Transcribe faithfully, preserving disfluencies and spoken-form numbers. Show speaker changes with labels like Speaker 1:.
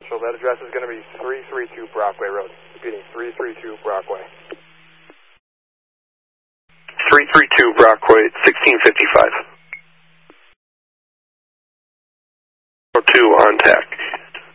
Speaker 1: So that address is going to be three three two Brockway Road. Repeating, three three two Brockway.
Speaker 2: three three two Brockway, sixteen fifty-five. two on tack.